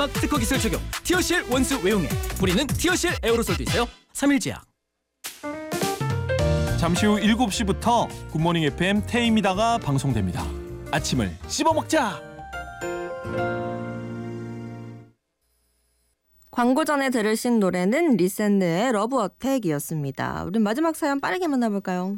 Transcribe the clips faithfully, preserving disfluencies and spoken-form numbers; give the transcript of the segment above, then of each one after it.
특허 기술 적용 티어실 원수 외용액 뿌리는 티어실 에어로솔도 있어요. 삼일제약. 잠시 후 일곱 시부터 굿모닝 에프엠 태임이다가 방송됩니다. 아침을 씹어먹자. 광고 전에 들으신 노래는 리샌드의 러브 어택이었습니다. 우리 마지막 사연 빠르게 만나볼까요?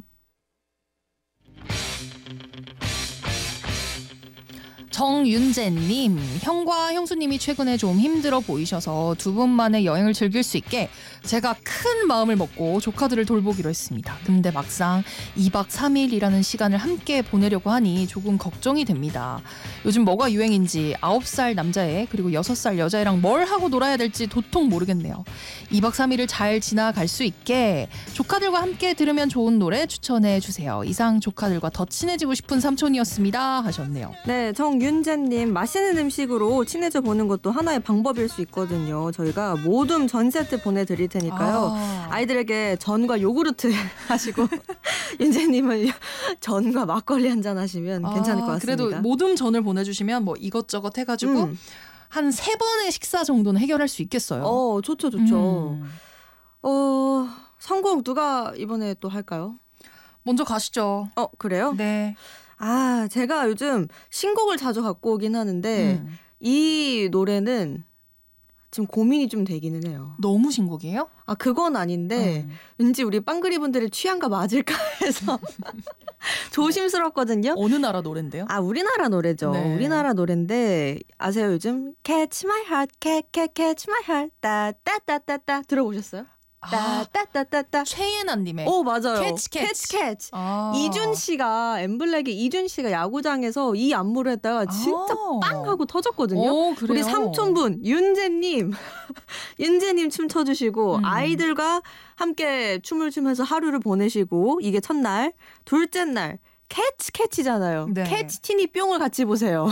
정윤재님, 형과 형수님이 최근에 좀 힘들어 보이셔서 두 분만의 여행을 즐길 수 있게 제가 큰 마음을 먹고 조카들을 돌보기로 했습니다. 근데 막상 이박 삼일이라는 시간을 함께 보내려고 하니 조금 걱정이 됩니다. 요즘 뭐가 유행인지 아홉 살 남자애 그리고 여섯 살 여자애랑 뭘 하고 놀아야 될지 도통 모르겠네요. 이박 삼일을 잘 지나갈 수 있게 조카들과 함께 들으면 좋은 노래 추천해 주세요. 이상 조카들과 더 친해지고 싶은 삼촌이었습니다 하셨네요. 네, 정윤재님, 맛있는 음식으로 친해져 보는 것도 하나의 방법일 수 있거든요. 저희가 모둠 전 세트 보내드릴 테니까요. 아. 아이들에게 전과 요구르트 하시고 윤재님은 전과 막걸리 한잔 하시면 아, 괜찮을 것 같습니다. 그래도 모둠 전을 보내주시면 뭐 이것저것 해가지고 음. 한 세 번의 식사 정도는 해결할 수 있겠어요. 어, 좋죠, 좋죠. 음. 어, 선곡 누가 이번에 또 할까요? 먼저 가시죠. 어, 그래요? 네. 아, 제가 요즘 신곡을 자주 갖고 오긴 하는데 음. 이 노래는 지금 고민이 좀 되기는 해요. 너무 신곡이에요? 아, 그건 아닌데 음. 왠지 우리 빵그리 분들의 취향과 맞을까 해서 조심스럽거든요. 어느 나라 노래인데요? 아, 우리나라 노래죠. 네. 우리나라 노래인데 아세요? 요즘 Catch My Heart, Catch, Catch, Catch My Heart, 따따따따따 들어보셨어요? 아, 따따따따따. 최예나님의 오, 맞아요. 캐치, 캐치. 캐치, 캐치. 아. 이준 씨가 엠블랙의 이준 씨가 야구장에서 이 안무를 했다가 진짜 아. 빵 하고 터졌거든요. 오, 그래요? 우리 삼촌분 윤재님, 윤재님 춤 춰주시고 음. 아이들과 함께 춤을 추면서 하루를 보내시고 이게 첫날, 둘째 날 캐치 캐치잖아요. 네. 캐치 티니 뿅을 같이 보세요.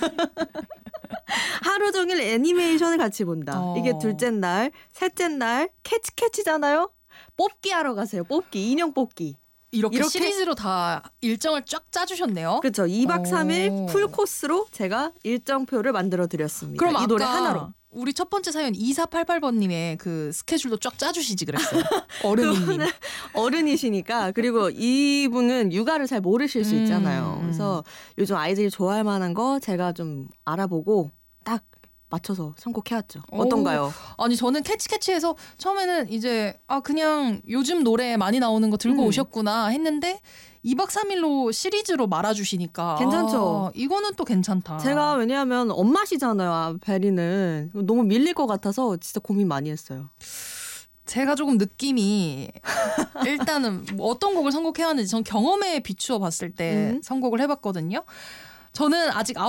하루 종일 애니메이션을 같이 본다. 어. 이게 둘째 날, 셋째 날 캐치 캐치잖아요. 뽑기 하러 가세요. 뽑기, 인형 뽑기. 이렇게, 이렇게? 시리즈로 다 일정을 쫙 짜주셨네요. 그렇죠. 이박 삼일 오. 풀 코스로 제가 일정표를 만들어 드렸습니다. 그럼 이 노래 아까 하나로. 우리 첫 번째 사연 이사팔팔 번님의 그 스케줄도 쫙 짜주시지 그랬어요. 어른이님. 그분은 어른이시니까. 그리고 이분은 육아를 잘 모르실 수 있잖아요. 음. 그래서 요즘 아이들이 좋아할 만한 거 제가 좀 알아보고 딱 맞춰서 선곡해왔죠. 어떤가요? 아니 저는 캐치캐치해서 처음에는 이제 아 그냥 요즘 노래 많이 나오는 거 들고 음. 오셨구나 했는데 이박 삼일로 시리즈로 말아주시니까 괜찮죠? 아, 이거는 또 괜찮다. 제가 왜냐하면 엄마시잖아요. 아, 베리는. 너무 밀릴 것 같아서 진짜 고민 많이 했어요. 제가 조금 느낌이 일단은 뭐 어떤 곡을 선곡해왔는지 전 경험에 비추어 봤을 때 음. 선곡을 해봤거든요. 저는 아직